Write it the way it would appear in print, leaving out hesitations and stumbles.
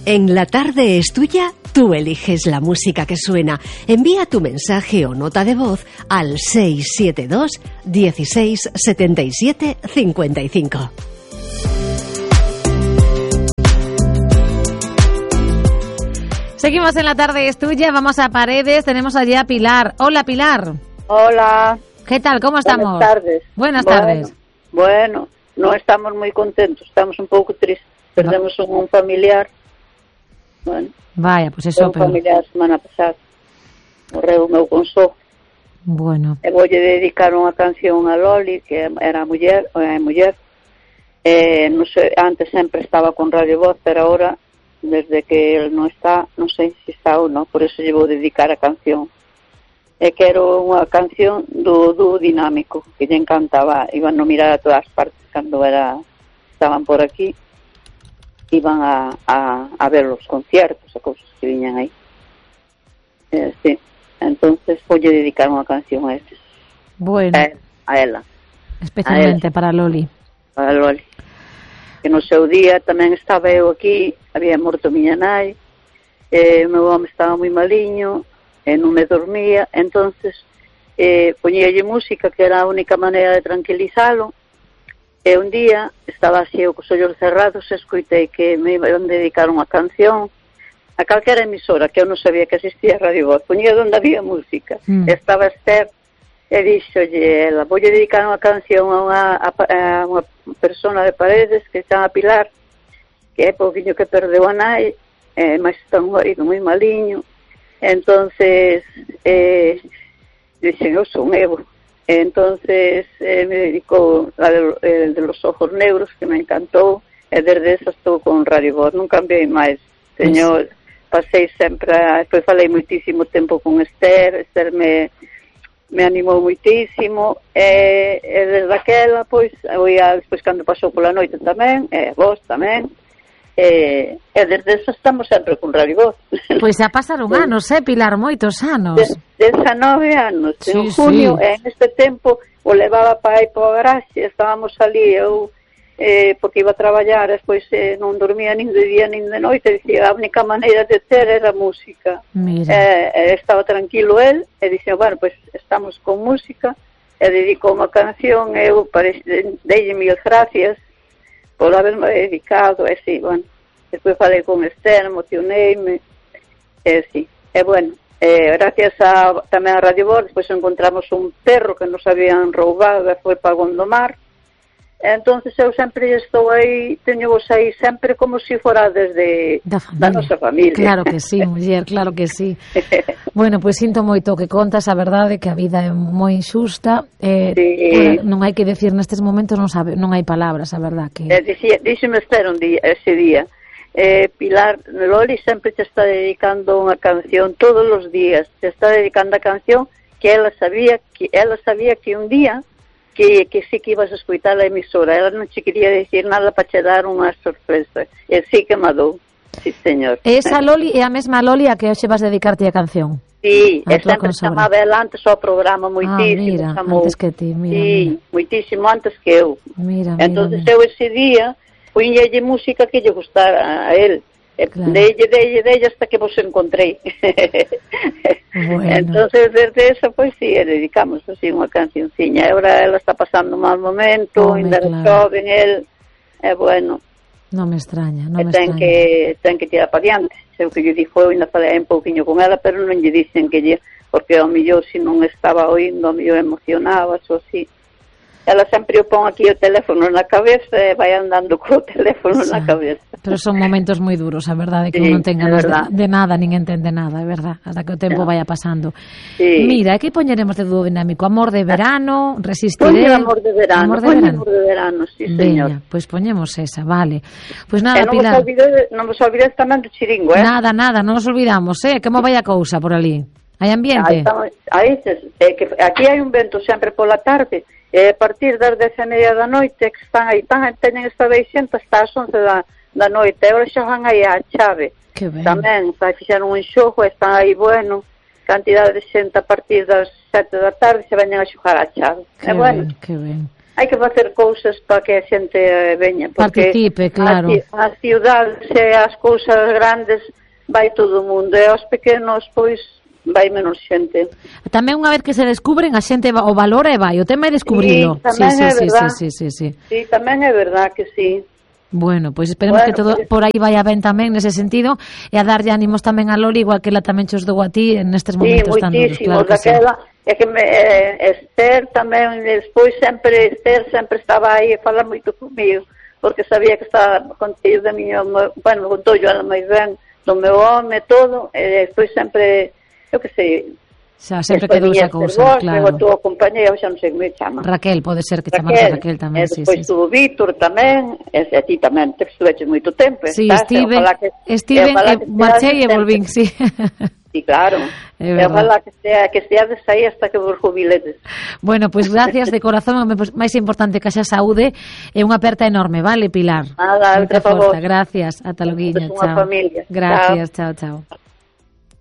En La Tarde es Tuya, tú eliges la música que suena. Envía tu mensaje o nota de voz al 672 16 77 55. Seguimos en La Tarde es Tuya, vamos a Paredes, tenemos allí a Pilar. Hola, Pilar. Hola. ¿Qué tal? ¿Cómo estamos? Buenas tardes. Buenas tardes. Bueno, no estamos muy contentos, estamos un pouco tristes. Perdemos un familiar. Bueno, vaya, pues eso. Un familiar a semana pasada. Morreu o meu consogro. Bueno. E voulle dedicar unha canción a Loli, que era muller, ou é muller. Non sei, antes sempre estaba con Radio Voz, pero ahora, desde que él non está, non sei se está ou non, por eso lle vou dedicar a canción. E quero unha canción do dúo dinámico, que lle encantaba, iban a mirar a todas partes cando estaban por aquí, iban a ver os conciertos e cousas que viñan aí. Sí, entonces voulle dedicar unha canción a estes. Bueno. A ela. Especialmente para Loli. Para Loli. Que no seu día tamén estaba eu aquí, había morto miña nai, o meu home estaba moi maliño, e non me dormía, entonces poñíalle música, que era a única maneira de tranquilizalo, e un día estaba así eu cos ollos cerrados e escoitei que me iban dedicar unha canción a calquera emisora, que eu non sabía que existía Radio Voz, poñía onde había música, estaba Esther, e dixolle ela, voulle dedicar unha canción a unha persona de Paredes que se chama Pilar, que é pouquiño que perdeu a nai, mas está un marido moi maliño, entonces dixen, eu son Evo, entonces me dedicou a de los ojos negros, que me encantou, e desde esa estou con Radio Voz, non cambiei máis, señor, pasei sempre, depois falei moitísimo tempo con Esther me animou moitísimo, e desde aquela, pois, despois cando pasou pola noite tamén, e vos tamén, e desde eso estamos sempre con Radio Voz. Pois xa pasaron anos, Pilar, moitos anos. 19 anos, en junio, en este tempo, o levaba para aí para a garaxe, estábamos ali, eu, porque iba a traballar, despois non dormía nin de día nin de noite, dicía, a única maneira de ter era música. Estaba tranquilo el, e dixen, bueno, pois estamos con música, e dedicou unha canción, eu deille mil gracias por haberme dedicado, e sí, bueno, despois falei con Esther, emocioneime, e sí, e bueno, gracias tamén a Radio Voz, despois encontramos un perro que nos habían roubado e foi para Gondomar, entonces eu sempre estou aí, teño vos aí sempre como se fora desde da nosa familia. Claro que sí, muller, claro que sí. Bueno, pois sinto moito que contas a verdade, que a vida é moi injusta, non hai que decir nestes momentos, non hai palabras, a verdade que... Díxeme Esther ese día, Pilar, Loli sempre te está dedicando unha canción todos os días, te está dedicando a canción que ela sabía que un día que sí que ibas a escoitar a emisora, ela non che quería decir nada para che dar unha sorpresa, e sí que me dou, sí señor. Esa Loli é a mesma Loli a que hoxe vas dedicarte a canción? Sí, e sempre chamaba ela antes ao programa moitísimo, mira, antes que ti, mira. Sí, moitísimo antes que eu. Entonces eu ese día poñelle música que lle gustara a él. Claro. Delle hasta que vos encontrei. Bueno. Entonces desde eso, pois sí, dedicamos así unha cancionciña. Agora ela está pasando un mal momento, ainda é joven, el, bueno. Non me extraña, ten que tirar para diante. Sei que lle dixo, eu ainda falei un pouquiño con ela, pero non lle dicen que lle, porque ao mellor se non estaba oindo, ao mellor emocionaba, ou así. Ela sempre o pon aquí o teléfono na cabeza e vai andando co teléfono na cabeza. Pero son momentos moi duros, a verdade, que non ten ganas de nada, nin entende nada, é verdade, hasta que o tempo vaya pasando. Mira, aquí poñeremos de dúo dinámico, Amor de verano, Resistiré. Amor de verano, Amor de verano, sí, señor. Veña, pois poñemos esa, vale. Pois nada, Pilar. Non vos olvides tamén do chiringo, Nada, non nos olvidamos, como vai a cousa por ali? Hai ambiente? Aquí hai un vento sempre pola tarde, e a partir das 10:30 da noite que están aí, teñen esta deixenta hasta as 11 da noite, e agora xa van aí á chave tamén, fixeron un xogo, están aí, bueno, cantidade de xente a partir das 7 da tarde se veñen a xogar á chave, que ben. hai que facer cousas para que a xente veña, porque participe, claro. As ciudades e as cousas grandes vai todo o mundo, e aos pequenos, pois, vai menos xente. Tamén unha vez que se descubren, a xente o valora e vai, o tema é descubrilo. Sí, tamén é verdad. Sí. Sí, tamén é verdad que sí. Bueno, pois esperemos que todo por aí vaya ben tamén nese sentido, e a darlle ánimos tamén a Loli, igual que ela tamén chos dou a ti nestes momentos tan duros. Claro que daquela, é que Esther tamén, despois Esther sempre estaba aí a falar moito comigo, porque sabía que estaba contigo de mí, bueno, contou yo ela máis ben, do meu home, todo, e despois sempre, eu que sei, xa sempre quedou esa cousa, claro. A túa compañera, xa non sei como me chama. Raquel, pode ser que chamase Raquel tamén, sí. Despois tuvo Víctor tamén, e ti tamén, te estuveches moito tempo. Sí, Steven, marchei e volvín, sí. Sí, claro. E ojalá que esteades aí hasta que vos jubiledes. Bueno, pois gracias de corazón, máis importante que xa saúde, e unha aperta enorme, vale, Pilar? Nada, outra favor. Gracias, ata loguiña, chao. Unha familia. Gracias, chao.